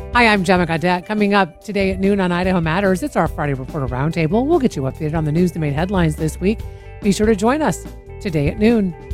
Hi, I'm Gemma Gaudette. Coming up today at noon on Idaho Matters, it's our Friday Reporter Roundtable. We'll get you updated on the news that made headlines this week. Be sure to join us today at noon.